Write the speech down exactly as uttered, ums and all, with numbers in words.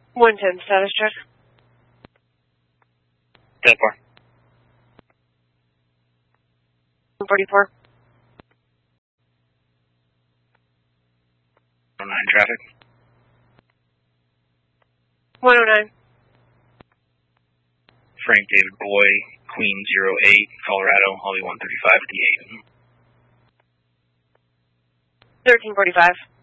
one ten, status check. ten four. one forty-four. one oh nine traffic. one oh nine. Frank David Boy, Queen zero eight, Colorado, Holly one thirty-five at the eight. thirteen forty-five.